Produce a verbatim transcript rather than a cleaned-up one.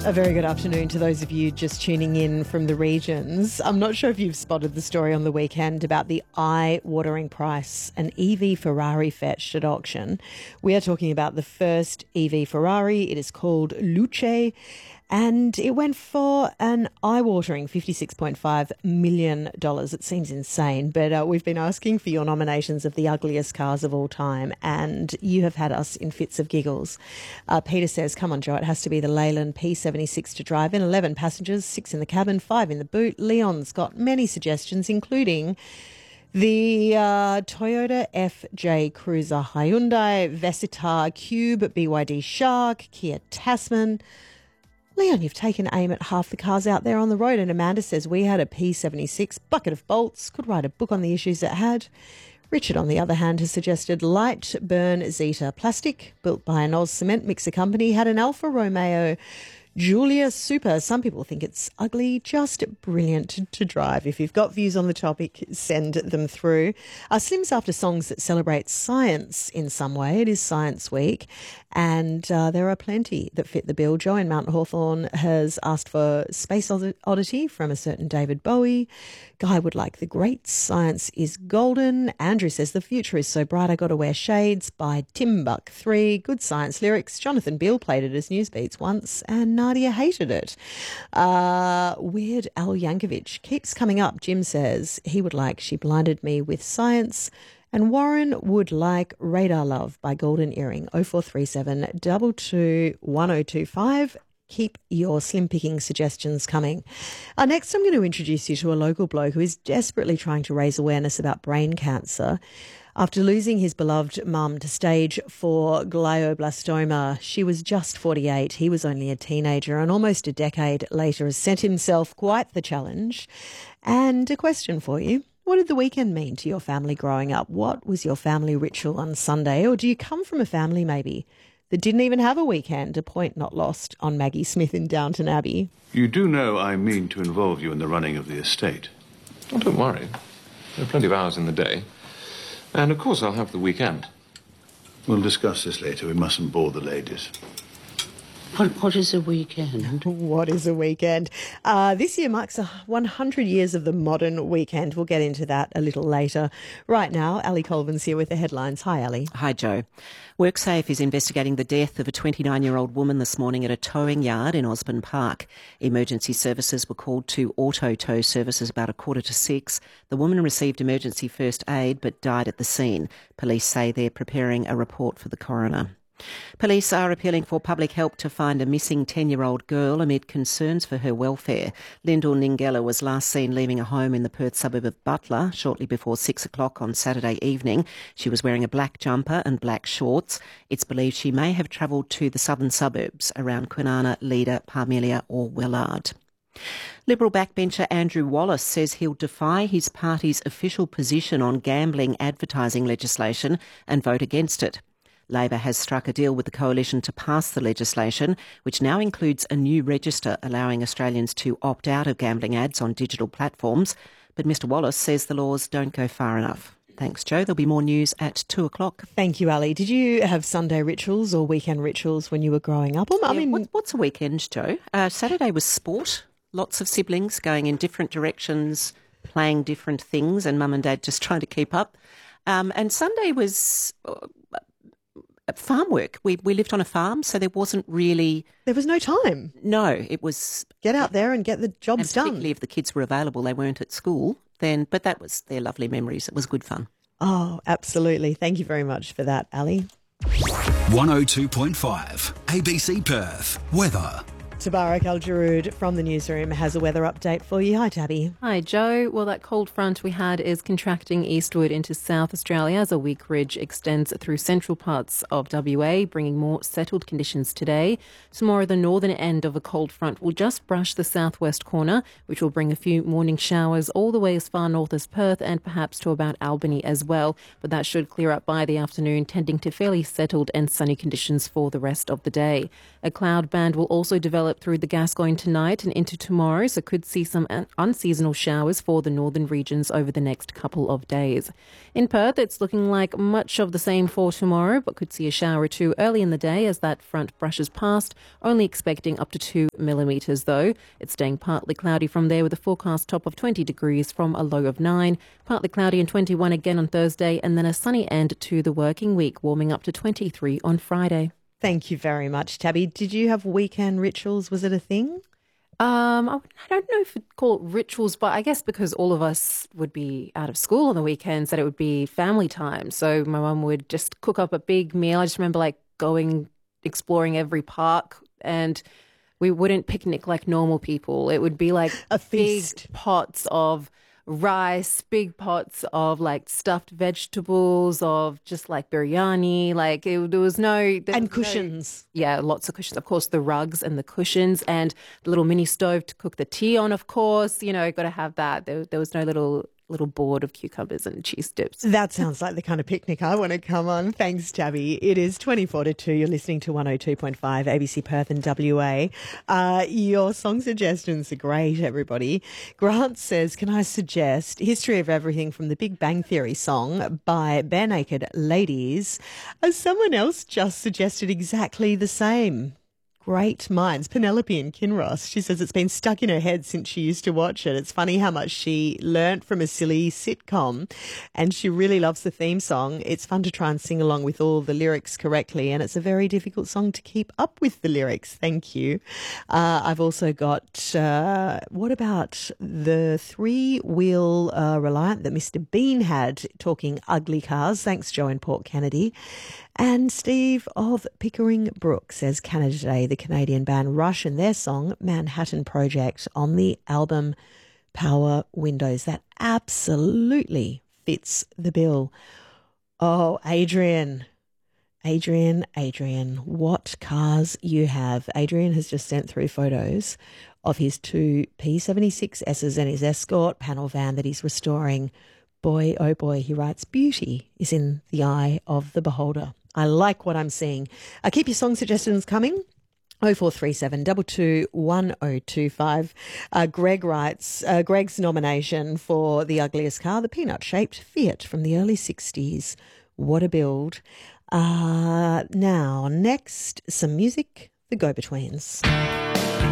A very good afternoon to those of you just tuning in from the regions. I'm not sure if you've spotted the story on the weekend about the eye-watering price an E V Ferrari fetched at auction. We are talking about the first E V Ferrari. It is called Luce, and it went for an eye-watering fifty-six point five million dollars. It seems insane, but uh, we've been asking for your nominations of the ugliest cars of all time, and you have had us in fits of giggles. Uh, Peter says, come on, Joe, it has to be the Leyland P seventy-six to drive in, eleven passengers, six in the cabin, five in the boot. Leon's got many suggestions, including the uh, Toyota F J Cruiser, Hyundai Vesitar Cube, B Y D Shark, Kia Tasman. Leon, you've taken aim at half the cars out there on the road. And Amanda says, we had a P seventy-six, bucket of bolts, could write a book on the issues it had. Richard, on the other hand, has suggested light burn Zeta plastic, built by an Oz cement mixer company, had an Alfa Romeo Giulia Super. Some people think it's ugly, just brilliant to, to drive. If you've got views on the topic, send them through. Uh, Slim's after songs that celebrate science in some way. It is Science Week, and uh, there are plenty that fit the bill. Joe in Mount Hawthorn has asked for Space Oddity from a certain David Bowie. Guy would like The Great Science is Golden. Andrew says The Future is So Bright I Gotta Wear Shades by Timbuk three. Good science lyrics. Jonathan Beale played it as Newsbeats once, and Nadia hated it. Uh, Weird Al Yankovic keeps coming up. Jim says he would like She Blinded Me with Science. And Warren would like Radar Love by Golden Earring. oh four three seven, two two one oh two five. Keep your slim picking suggestions coming. Uh, next, I'm going to introduce you to a local bloke who is desperately trying to raise awareness about brain cancer. After losing his beloved mum to stage four glioblastoma, she was just forty-eight. He was only a teenager, and almost a decade later has sent himself quite the challenge. And a question for you. What did the weekend mean to your family growing up? What was your family ritual on Sunday? Or do you come from a family maybe that didn't even have a weekend? A point not lost on Maggie Smith in Downton Abbey. You do know I mean to involve you in the running of the estate. Oh, don't worry. There are plenty of hours in the day. And, of course, I'll have the weekend. We'll discuss this later. We mustn't bore the ladies. What, what is a weekend? What is a weekend? Uh, this year marks one hundred years of the modern weekend. We'll get into that a little later. Right now, Ali Colvin's here with the headlines. Hi, Ali. Hi, Joe. WorkSafe is investigating the death of a twenty-nine-year-old woman this morning at a towing yard in Osborne Park. Emergency services were called to Auto Tow Services about a quarter to six. The woman received emergency first aid but died at the scene. Police say they're preparing a report for the coroner. Police are appealing for public help to find a missing ten-year-old girl amid concerns for her welfare. Lyndall Ningella was last seen leaving a home in the Perth suburb of Butler shortly before six o'clock on Saturday evening. She was wearing a black jumper and black shorts. It's believed she may have travelled to the southern suburbs around Kwinana, Leader, Parmelia or Wellard. Liberal backbencher Andrew Wallace says he'll defy his party's official position on gambling advertising legislation and vote against it. Labor has struck a deal with the coalition to pass the legislation, which now includes a new register allowing Australians to opt out of gambling ads on digital platforms. But Mr Wallace says the laws don't go far enough. Thanks, Joe. There'll be more news at two o'clock. Thank you, Ali. Did you have Sunday rituals or weekend rituals when you were growing up? I mean, yeah, what, what's a weekend, Joe? Uh, Saturday was sport. Lots of siblings going in different directions, playing different things, and mum and dad just trying to keep up. Um, and Sunday was Uh, farm work. We we lived on a farm, so there wasn't really... There was no time. No, it was... Get out there and get the jobs and particularly done. if the kids were available, they weren't at school, then. But that was their lovely memories. It was good fun. Oh, absolutely. Thank you very much for that, Ali. one oh two point five A B C Perth. Weather. Tabarak Al-Jarood from the newsroom has a weather update for you. Hi, Tabby. Hi, Joe. Well, that cold front we had is contracting eastward into South Australia as a weak ridge extends through central parts of W A, bringing more settled conditions today. Tomorrow, the northern end of a cold front will just brush the southwest corner, which will bring a few morning showers all the way as far north as Perth and perhaps to about Albany as well. But that should clear up by the afternoon, tending to fairly settled and sunny conditions for the rest of the day. A cloud band will also develop through the Gascoyne tonight and into tomorrow, so could see some un- unseasonal showers for the northern regions over the next couple of days. In Perth, it's looking like much of the same for tomorrow, but could see a shower or two early in the day as that front brushes past, only expecting up to two millimetres though. It's staying partly cloudy from there with a forecast top of twenty degrees from a low of nine, partly cloudy and twenty-one again on Thursday, and then a sunny end to the working week, warming up to twenty-three on Friday. Thank you very much, Tabby. Did you have weekend rituals? Was it a thing? Um, I I don't know if we'd call it rituals, but I guess because all of us would be out of school on the weekends, that it would be family time. So my mum would just cook up a big meal. I just remember like going, exploring every park, and we wouldn't picnic like normal people. It would be like A feast. big pots of rice, big pots of like stuffed vegetables, of just like biryani. Like it, there was no there And was no- cushions. yeah, lots of cushions. Of course, the rugs and the cushions, and the little mini stove to cook the tea on. Of course, you know, got to have that. There, there was no little little board of cucumbers and cheese dips. That sounds like the kind of picnic I want to come on. Thanks, Tabby. It is twenty-four to two. You're listening to one oh two point five A B C Perth and W A. Uh, your song suggestions are great, everybody. Grant says, can I suggest History of Everything from the Big Bang Theory song by Bare Naked Ladies? As someone else just suggested exactly the same. Great minds. Penelope in Kinross. She says it's been stuck in her head since she used to watch it. It's funny how much she learnt from a silly sitcom, and she really loves the theme song. It's fun to try and sing along with all the lyrics correctly, and it's a very difficult song to keep up with the lyrics. Thank you. Uh, I've also got, uh, what about the three-wheel uh, Reliant that Mister Bean had talking ugly cars? Thanks, Joe in Port Kennedy. And Steve of Pickering Brook says Canada Day, the Canadian band Rush and their song Manhattan Project on the album Power Windows. That absolutely fits the bill. Oh, Adrian. Adrian, Adrian, what cars you have. Adrian has just sent through photos of his two P seventy-six S's and his Escort panel van that he's restoring. Boy, oh boy, he writes, beauty is in the eye of the beholder. I like what I'm seeing. Uh, keep your song suggestions coming. oh four three seven, two two, one oh two five. Uh, Greg writes, uh, Greg's nomination for the ugliest car, the peanut-shaped Fiat from the early sixties. What a build. Uh, now, next, some music, the Go-Betweens.